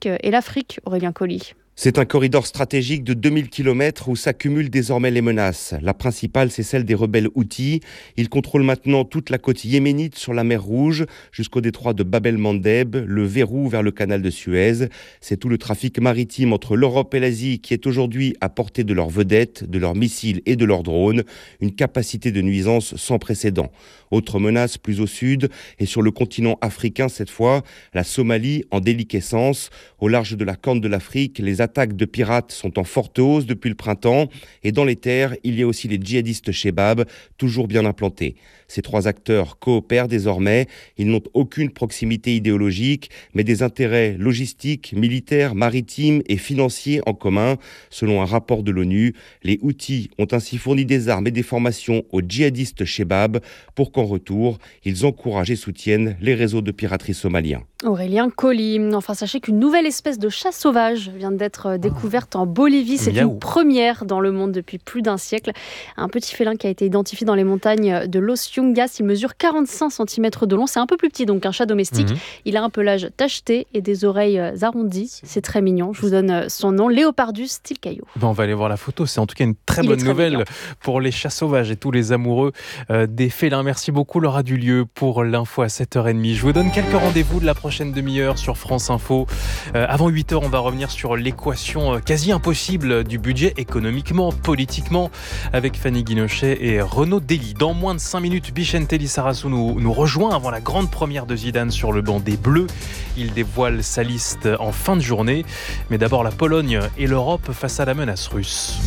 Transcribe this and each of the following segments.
Danemark et l'Afrique, Aurélien Colli. C'est un corridor stratégique de 2000 km où s'accumulent désormais les menaces. La principale, c'est celle des rebelles Houthis. Ils contrôlent maintenant toute la côte yéménite sur la mer Rouge jusqu'au détroit de Bab el-Mandeb, le verrou vers le canal de Suez. C'est tout le trafic maritime entre l'Europe et l'Asie qui est aujourd'hui à portée de leurs vedettes, de leurs missiles et de leurs drones. Une capacité de nuisance sans précédent. Autre menace plus au sud et sur le continent africain cette fois, la Somalie en déliquescence. Au large de la Corne de l'Afrique, les attaques de pirates sont en forte hausse depuis le printemps et dans les terres, il y a aussi les djihadistes Chebab, toujours bien implantés. Ces trois acteurs coopèrent désormais. Ils n'ont aucune proximité idéologique, mais des intérêts logistiques, militaires, maritimes et financiers en commun. Selon un rapport de l'ONU, les Houthis ont ainsi fourni des armes et des formations aux djihadistes Chebab pour qu'en retour, ils encouragent et soutiennent les réseaux de piraterie somaliens. Aurélien Colli. Enfin, sachez qu'une nouvelle espèce de chat sauvage vient d'être découverte en Bolivie. C'est une première dans le monde depuis plus d'un siècle. Un petit félin qui a été identifié dans les montagnes de Los Yungas. Il mesure 45 cm de long. C'est un peu plus petit donc qu'un chat domestique. Il a un pelage tacheté et des oreilles arrondies. C'est très mignon. Je vous donne son nom. Léopardus tilcaio. On va aller voir la photo. C'est en tout cas une très bonne nouvelle pour les chats sauvages et tous les amoureux des félins. Merci beaucoup Laura Dulieu pour l'info à 7h30. Je vous donne quelques rendez-vous de la prochaine demi-heure sur France Info. Avant 8h, on va revenir sur l'équation quasi impossible du budget économiquement, politiquement, avec Fanny Guinochet et Renaud Dely. Dans moins de 5 minutes, Bichente Lissarazu nous rejoint avant la grande première de Zidane sur le banc des Bleus. Il dévoile sa liste en fin de journée. Mais d'abord, la Pologne et l'Europe face à la menace russe.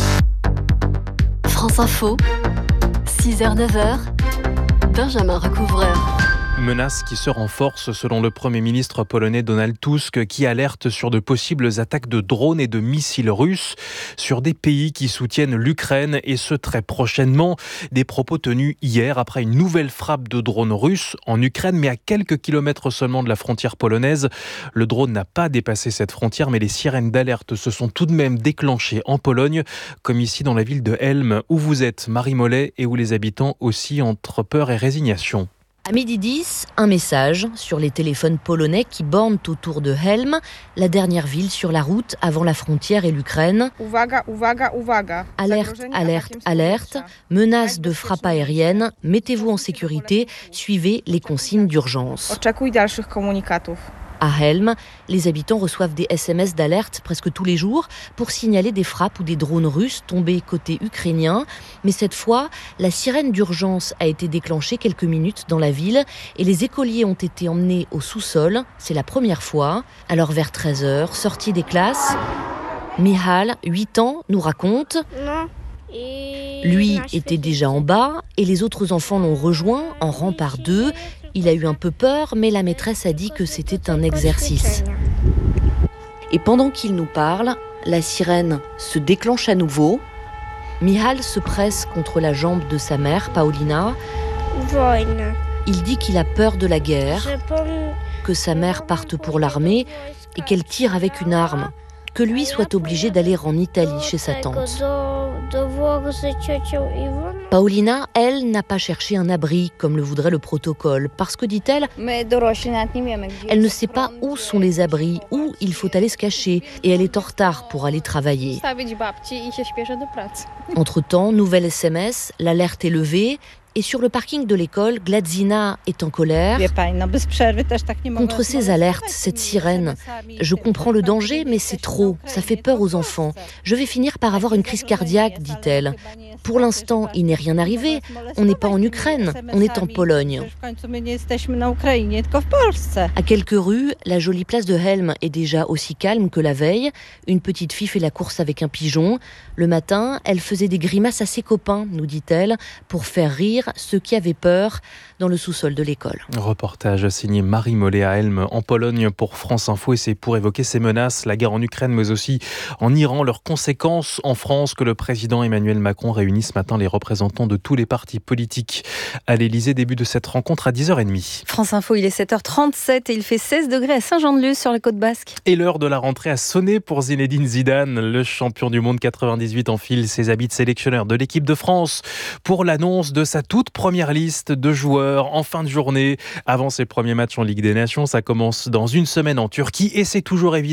France Info, 6h-9h, Benjamin Recouvreur. Menace qui se renforce selon le Premier ministre polonais Donald Tusk qui alerte sur de possibles attaques de drones et de missiles russes sur des pays qui soutiennent l'Ukraine et ce très prochainement. Des propos tenus hier après une nouvelle frappe de drones russes en Ukraine mais à quelques kilomètres seulement de la frontière polonaise. Le drone n'a pas dépassé cette frontière mais les sirènes d'alerte se sont tout de même déclenchées en Pologne comme ici dans la ville de Helm où vous êtes Marie Mollet et où les habitants oscillent entre peur et résignation. À midi 10, un message sur les téléphones polonais qui bornent autour de Helm, la dernière ville sur la route avant la frontière et l'Ukraine. Alerte, alerte, alerte, menace de frappe aérienne, mettez-vous en sécurité, suivez les consignes d'urgence. À Helm, les habitants reçoivent des SMS d'alerte presque tous les jours pour signaler des frappes ou des drones russes tombés côté ukrainien. Mais cette fois, la sirène d'urgence a été déclenchée quelques minutes dans la ville et les écoliers ont été emmenés au sous-sol. C'est la première fois. Alors vers 13h, sortie des classes, Mihal, 8 ans, nous raconte... Lui était déjà en bas et les autres enfants l'ont rejoint en rang par deux. Il a eu un peu peur, mais la maîtresse a dit que c'était un exercice. Et pendant qu'il nous parle, la sirène se déclenche à nouveau. Mihal se presse contre la jambe de sa mère, Paulina. Il dit qu'il a peur de la guerre, que sa mère parte pour l'armée et qu'elle tire avec une arme, que lui soit obligé d'aller en Italie chez sa tante. Paulina, elle, n'a pas cherché un abri, comme le voudrait le protocole, parce que, dit-elle, elle ne sait pas où sont les abris, où il faut aller se cacher, et elle est en retard pour aller travailler. Entre-temps, nouvelle SMS, l'alerte est levée, et sur le parking de l'école, Gladzina est en colère contre ces alertes, cette sirène. Je comprends le danger, mais c'est trop, ça fait peur aux enfants. Je vais finir par avoir une crise cardiaque, dit-elle. Pour l'instant, il n'est rien arrivé. On n'est pas en Ukraine, on est en Pologne. À quelques rues, la jolie place de Helm est déjà aussi calme que la veille. Une petite fille fait la course avec un pigeon. Le matin, elle faisait des grimaces à ses copains, nous dit-elle, pour faire rire ceux qui avaient peur dans le sous-sol de l'école. Reportage signé Marie Mollet à Helm en Pologne pour France Info et c'est pour évoquer ces menaces, la guerre en Ukraine mais aussi en Iran, leurs conséquences en France que le président Emmanuel Macron réunit ce matin les représentants de tous les partis politiques à l'Elysée. Début de cette rencontre à 10h30. France Info, il est 7h37 et il fait 16 degrés à Saint-Jean-de-Luz sur la côte basque. Et l'heure de la rentrée a sonné pour Zinedine Zidane, le champion du monde 98 enfile ses habits de sélectionneur de l'équipe de France pour l'annonce de sa toute première liste de joueurs en fin de journée avant ses premiers matchs en Ligue des Nations. Ça commence dans une semaine en Turquie et c'est toujours évident